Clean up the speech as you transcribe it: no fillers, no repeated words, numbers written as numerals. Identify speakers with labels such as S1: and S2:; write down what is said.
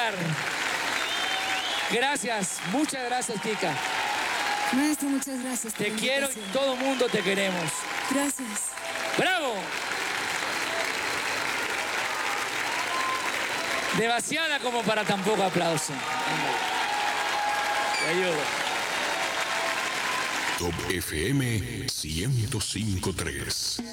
S1: espectacular. Gracias, muchas gracias, Kika.
S2: Maestro, muchas gracias.
S1: Te quiero y todo el mundo te queremos.
S2: Gracias.
S1: ¡Bravo! Demasiada como para tan poco aplauso. Te ayudo.
S3: Top FM 105.3.